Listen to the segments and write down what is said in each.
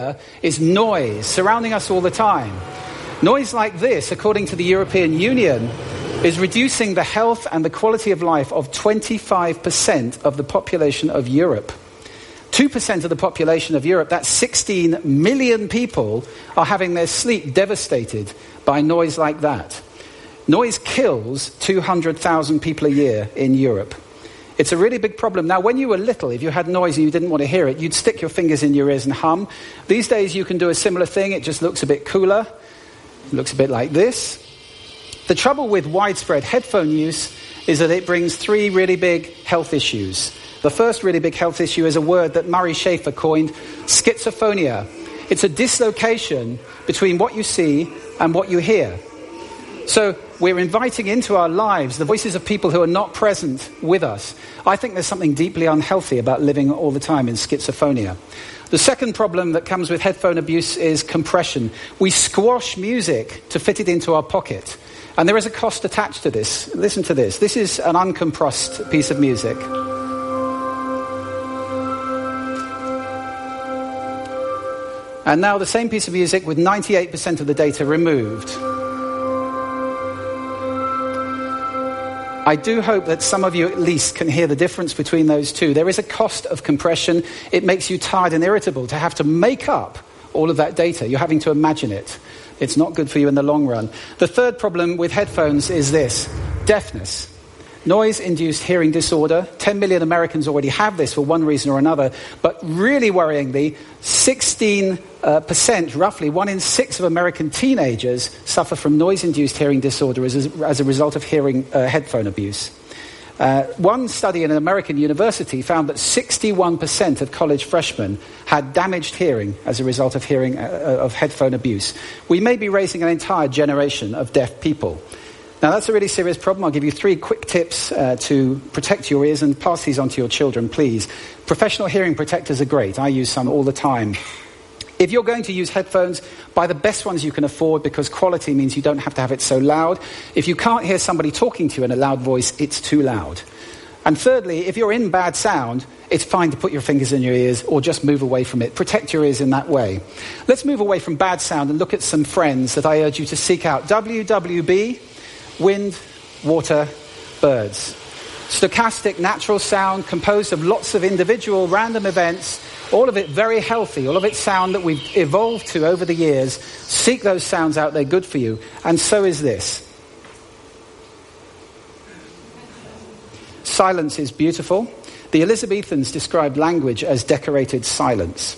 is noise surrounding us all the time. Noise like this, according to the European Union, is reducing the health and the quality of life of 25% of the population of Europe. 2% of the population of Europe, that's 16 million people, are having their sleep devastated by noise like that. Noise kills 200,000 people a year in Europe. It's a really big problem. Now, when you were little, if you had noise and you didn't want to hear it, you'd stick your fingers in your ears and hum. These days you can do a similar thing. It just looks a bit cooler. It looks a bit like this. The trouble with widespread headphone use is that it brings three really big health issues. The first really big health issue is a word that Murray Schafer coined, schizophrenia. It's a dislocation between what you see and what you hear. So we're inviting into our lives the voices of people who are not present with us. I think there's something deeply unhealthy about living all the time in schizophrenia. The second problem that comes with headphone abuse is compression. We squash music to fit it into our pocket. And there is a cost attached to this. Listen to this. This is an uncompressed piece of music. And now the same piece of music with 98% of the data removed. I do hope that some of you at least can hear the difference between those two. There is a cost of compression. It makes you tired and irritable to have to make up all of that data. You're having to imagine it. It's not good for you in the long run. The third problem with headphones is this: deafness. Noise-induced hearing disorder. 10 million Americans already have this for one reason or another. But really worryingly, 16%, roughly 1 in 6 of American teenagers suffer from noise-induced hearing disorder as a result of hearing headphone abuse. One study in an American university found that 61% of college freshmen had damaged hearing as a result of of headphone abuse. We may be raising an entire generation of deaf people. Now, that's a really serious problem. I'll give you 3 quick tips to protect your ears, and pass these on to your children, please. Professional hearing protectors are great. I use some all the time. If you're going to use headphones, buy the best ones you can afford, because quality means you don't have to have it so loud. If you can't hear somebody talking to you in a loud voice, it's too loud. And thirdly, if you're in bad sound, it's fine to put your fingers in your ears or just move away from it. Protect your ears in that way. Let's move away from bad sound and look at some friends that I urge you to seek out. WWB. Wind, water, birds. Stochastic natural sound composed of lots of individual random events, all of it very healthy, all of it sound that we've evolved to over the years. Seek those sounds out, they're good for you. And so is this. Silence is beautiful. The Elizabethans described language as decorated silence.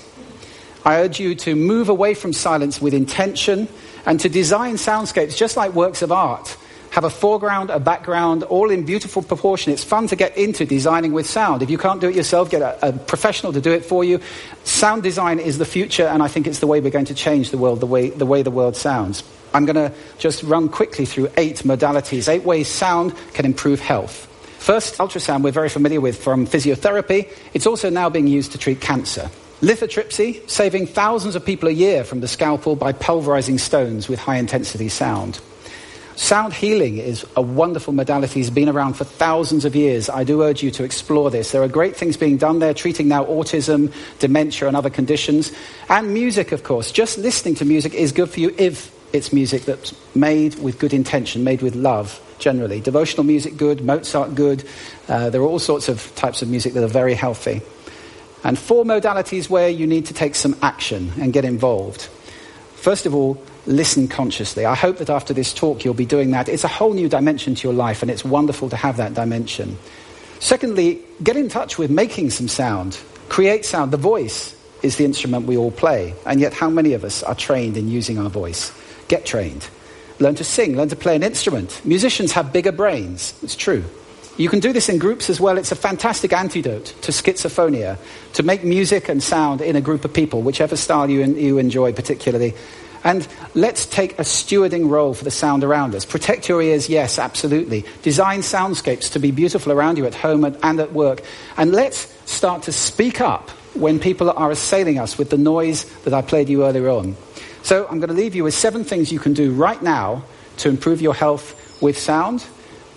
I urge you to move away from silence with intention and to design soundscapes just like works of art. Have a foreground, a background, all in beautiful proportion. It's fun to get into designing with sound. If you can't do it yourself, get a professional to do it for you. Sound design is the future, and I think it's the way we're going to change the world, the way the world sounds. I'm going to just run quickly through 8 modalities, 8 ways sound can improve health. First, ultrasound we're very familiar with from physiotherapy. It's also now being used to treat cancer. Lithotripsy, saving thousands of people a year from the scalpel by pulverizing stones with high-intensity sound. Sound healing is a wonderful modality. It's been around for thousands of years. I do urge you to explore this. There are great things being done there, treating now autism, dementia, and other conditions. And music, of course. Just listening to music is good for you if it's music that's made with good intention, made with love, generally. Devotional music, good. Mozart, good. There are all sorts of types of music that are very healthy. And 4 modalities where you need to take some action and get involved. First of all, listen consciously. I hope that after this talk you'll be doing that. It's a whole new dimension to your life, and it's wonderful to have that dimension. Secondly, get in touch with making some sound. Create sound. The voice is the instrument we all play, and yet how many of us are trained in using our voice? Get trained. Learn to sing. Learn to play an instrument. Musicians have bigger brains. It's true. You can do this in groups as well. It's a fantastic antidote to schizophrenia, to make music and sound in a group of people, whichever style you enjoy particularly. And let's take a stewarding role for the sound around us. Protect your ears, yes, absolutely. Design soundscapes to be beautiful around you at home and at work. And let's start to speak up when people are assailing us with the noise that I played you earlier on. So I'm going to leave you with 7 things you can do right now to improve your health with sound.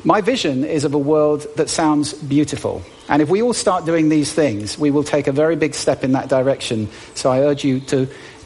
My vision is of a world that sounds beautiful. And if we all start doing these things, we will take a very big step in that direction. So I urge you to